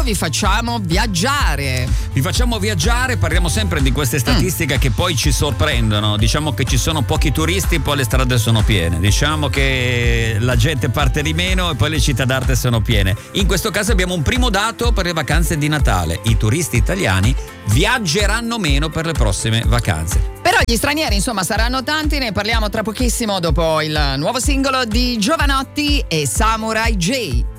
vi facciamo viaggiare. Parliamo sempre di queste statistiche che poi ci sorprendono. Diciamo che ci sono pochi turisti, poi le strade sono piene. Diciamo che la gente parte di meno e poi le città d'arte sono piene. In questo caso abbiamo un primo dato per le vacanze di Natale. I turisti italiani viaggeranno meno per le prossime vacanze. Però gli stranieri, insomma, saranno tanti. Ne parliamo tra pochissimo dopo il nuovo singolo di Jovanotti e Samurai J.